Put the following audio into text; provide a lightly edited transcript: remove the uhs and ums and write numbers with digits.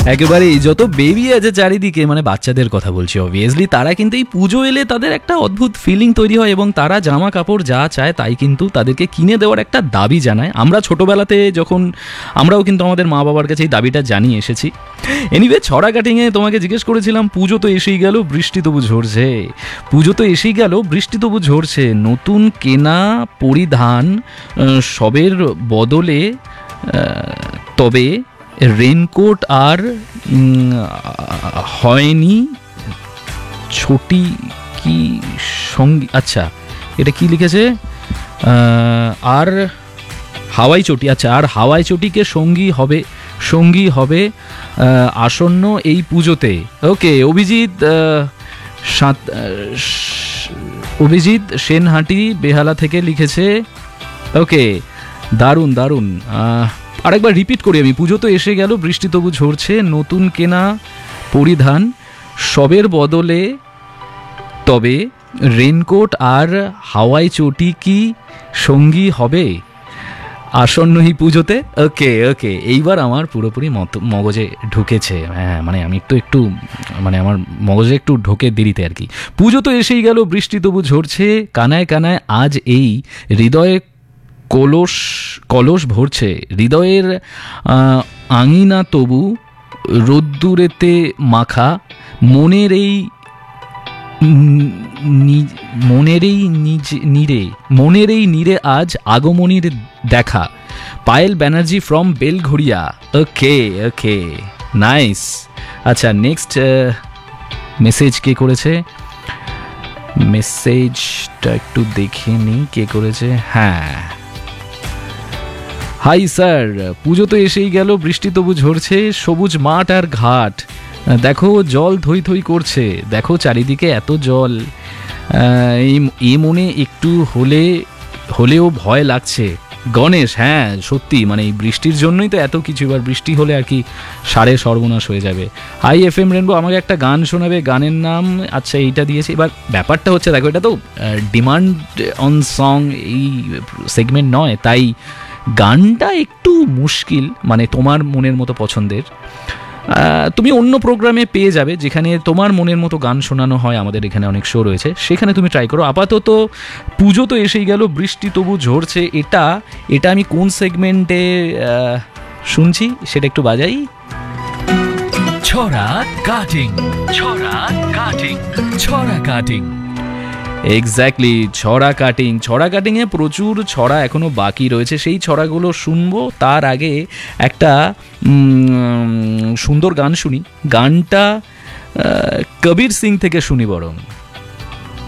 একেবারে যত বেবি আছে চারিদিকে, মানে বাচ্চাদের কথা বলছি অবভিয়াসলি, তারা কিন্তু এই পুজো এলে তাদের একটা অদ্ভুত ফিলিং তৈরি হয় এবং তারা জামা কাপড় যা চায় তাই কিন্তু তাদেরকে কিনে দেওয়ার একটা দাবি জানায়। আমরা ছোটোবেলাতে যখন আমরাও কিন্তু আমাদের মা বাবার কাছে এই দাবিটা জানিয়ে এসেছি। এনিওয়ে, ছড়া কাটিংয়ে তোমাকে জিজ্ঞেস করেছিলাম, পুজো তো এসেই গেল, বৃষ্টি তবু ঝরছে। পুজো তো এসেই গেল, বৃষ্টি তবু ঝরছে, নতুন কেনা পরিধান সবের বদলে তবে রেনকোট আর হয়নি ছোটি কি সঙ্গী, আচ্ছা এটা কি লিখেছে, আর হাওয়াই চটি, আচ্ছা আর হাওয়াই চটিকে সঙ্গী হবে আসন্ন এই পুজোতে। ওকে, অভিজিৎ সেনহাটি বেহালা থেকে লিখেছে। ওকে, দারুণ দারুণ। আরেকবার রিপিট করি আমি, পুজো তো এসে গেল, বৃষ্টি তবু ঝরছে, নতুন কেনা পরিধান সবের বদলে তবে রেনকোট আর হাওয়াই চটি কি সঙ্গী হবে আসন্ন এই পুজোতে। ওকে ওকে, এইবার আমার পুরোপুরি মগজে ঢুকেছে। হ্যাঁ, মানে আমি একটু মানে আমার মগজে একটু ঢোকে দেরিতে আর কি। পুজো তো এসেই গেল, বৃষ্টি তবু ঝরছে, কানায় কানায় আজ এই হৃদয়ে কলস ভরছে, হৃদয়ের আঙিনা তবু রোদ্দুরেতে মাখা, মনের এই নীরে আজ আগমনীর দেখা। Payel Banerjee from Belgharia. Okay okay, nice. আচ্ছা, নেক্সট মেসেজ কে করেছে, মেসেজটা একটু দেখে নিই কে করেছে। হ্যাঁ, হাই স্যার, পুজো তো এসেই গেল, বৃষ্টি তবু ঝরছে, সবুজ মাঠ আর ঘাট, দেখো জল থই থই করছে, দেখো চারিদিকে এত জল, এই মনে একটু হলেও ভয় লাগছে। গণেশ, হ্যাঁ সত্যি, মানে এই বৃষ্টির জন্যই তো এত কিছু, এবার বৃষ্টি হলে আর কি সারে সর্বনাশ হয়ে যাবে। হাই FM রেনবো, আমাকে একটা গান শোনাবে, গানের নাম, আচ্ছা এইটা দিয়েছে। এবার ব্যাপারটা হচ্ছে, দেখো এটা তো ডিমান্ড অন সং এই সেগমেন্ট নয়, তাই গানটা একটু মুশকিল, মানে তোমার মনের মতো পছন্দের তুমি অন্য প্রোগ্রামে পেয়ে যাবে যেখানে তোমার মনের মতো গান শোনানো হয়। আমাদের এখানে অনেক শো রয়েছে, সেখানে তুমি ট্রাই করো। আপাতত পুজো তো এসেই গেল, বৃষ্টি তবু ঝরছে, এটা আমি কোন সেগমেন্টে শুনছি সেটা একটু বাজাই। ছড়া কাটিং, ছড়া কাটিং, ছড়া কাটিং। এক্স্যাক্টলি, ছড়া কাটিংয়ে প্রচুর ছড়া এখনো বাকি রয়েছে, সেই ছড়াগুলো শুনবো। তার আগে একটা সুন্দর গান শুনি, গানটা কবির সিং থেকে শুনি বরং।